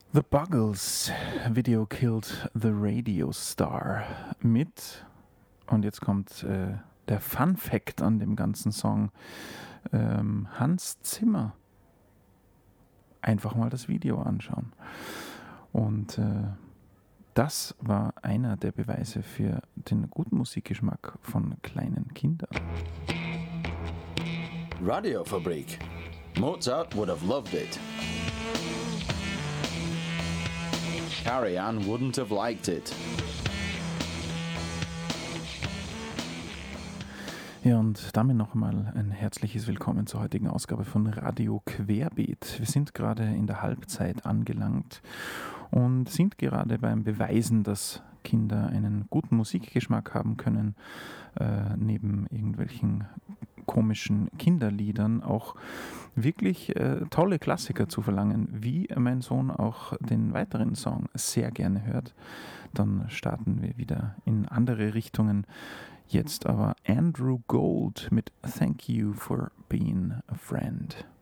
The Buggles, Video Killed the Radio Star mit, und jetzt kommt der Fun Fact an dem ganzen Song, Hans Zimmer. Einfach mal das Video anschauen. Und das war einer der Beweise für den guten Musikgeschmack von kleinen Kindern. Radiofabrik. Mozart would have loved it. Carrie Ann wouldn't have liked it. Ja, und damit noch einmal ein herzliches Willkommen zur heutigen Ausgabe von Radio Querbeet. Wir sind gerade in der Halbzeit angelangt und sind gerade beim Beweisen, dass Kinder einen guten Musikgeschmack haben können, neben irgendwelchen komischen Kinderliedern auch wirklich tolle Klassiker zu verlangen, wie mein Sohn auch den weiteren Song sehr gerne hört. Dann starten wir wieder in andere Richtungen. Jetzt aber Andrew Gold mit Thank You for Being a Friend.